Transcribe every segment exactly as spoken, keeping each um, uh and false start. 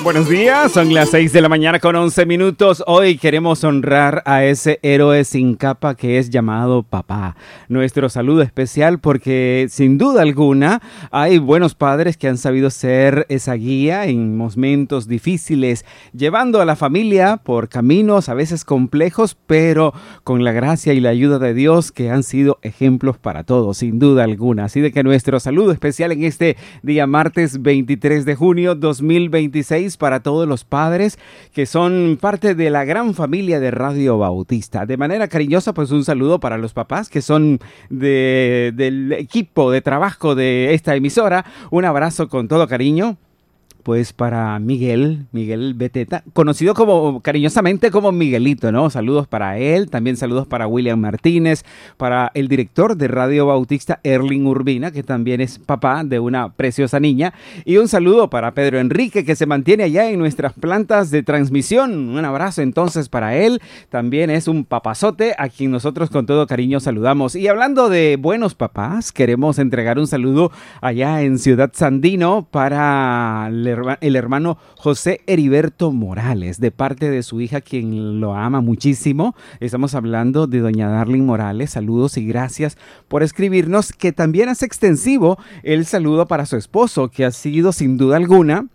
Buenos días, son las seis de la mañana con once minutos. Hoy queremos honrar a ese héroe sin capa que es llamado papá. Nuestro saludo especial porque sin duda alguna hay buenos padres que han sabido ser esa guía en momentos difíciles, llevando a la familia por caminos a veces complejos, pero con la gracia y la ayuda de Dios que han sido ejemplos para todos, sin duda alguna. Así de que nuestro saludo especial en este día martes veintitrés de junio dos mil veintiséis para todos los padres que son parte de la gran familia de Radio Bautista. De manera cariñosa, pues un saludo para los papás que son de, del equipo de trabajo de esta emisora. Un abrazo con todo cariño. Pues para Miguel, Miguel Beteta, conocido como cariñosamente como Miguelito, ¿no? Saludos para él, también saludos para William Martínez, para el director de Radio Bautista, Erling Urbina, que también es papá de una preciosa niña, y un saludo para Pedro Enrique, que se mantiene allá en nuestras plantas de transmisión. Un abrazo entonces para él, también es un papazote a quien nosotros con todo cariño saludamos. Y hablando de buenos papás, queremos entregar un saludo allá en Ciudad Sandino para el hermano José Heriberto Morales, de parte de su hija, quien lo ama muchísimo. Estamos hablando de doña Darlene Morales. Saludos y gracias por escribirnos, que también hace extensivo el saludo para su esposo, que ha sido sin duda alguna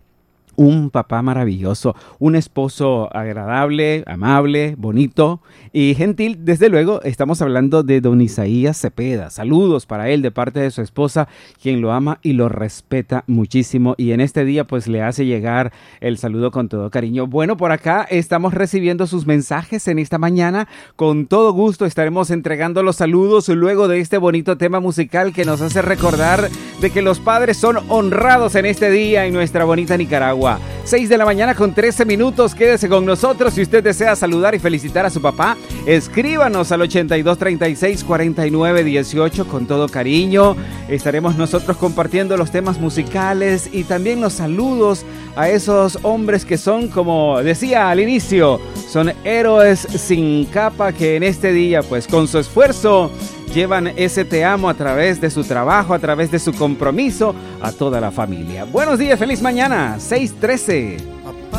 un papá maravilloso, un esposo agradable, amable, bonito y gentil. Desde luego, estamos hablando de don Isaías Cepeda. Saludos para él de parte de su esposa, quien lo ama y lo respeta muchísimo. Y en este día, pues, le hace llegar el saludo con todo cariño. Bueno, por acá estamos recibiendo sus mensajes en esta mañana. Con todo gusto estaremos entregando los saludos luego de este bonito tema musical que nos hace recordar de que los padres son honrados en este día en nuestra bonita Nicaragua. seis de la mañana con trece minutos, quédese con nosotros. Si usted desea saludar y felicitar a su papá, escríbanos al ochenta y dos, treinta y seis, cuarenta y nueve, dieciocho con todo cariño. Estaremos nosotros compartiendo los temas musicales y también los saludos a esos hombres que son, como decía al inicio, son héroes sin capa que en este día, pues con su esfuerzo, llevan ese te amo a través de su trabajo, a través de su compromiso a toda la familia. Buenos días, feliz mañana, seis trece. Papá.